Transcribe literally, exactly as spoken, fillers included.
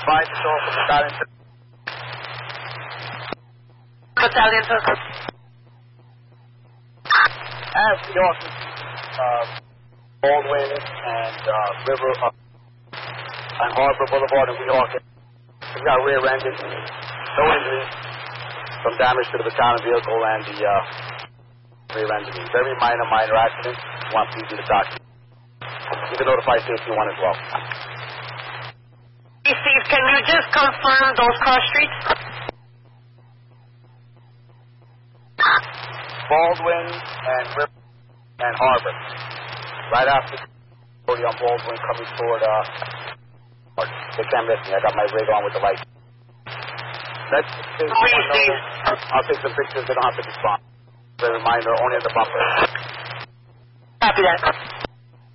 Five patrol from Battalion. Battalion, sir. As the officers, uh, Baldwin and uh, River uh, and Harbor Boulevard and Weehawken. We got rear-ended. No injuries from damage to the battalion vehicle and the uh, rear-ended. Very minor, minor accident. Want P Z to document. You can notify safety one as well. Hey, Steve, can you just confirm those cross streets? Baldwin and River and Harbor. Right after on Baldwin coming toward, uh, they can't miss me. I got my rig on with the light. Let's take Please, Steve. I'll take some pictures. They don't have to respond. As a reminder, only at the bumper. Copy that.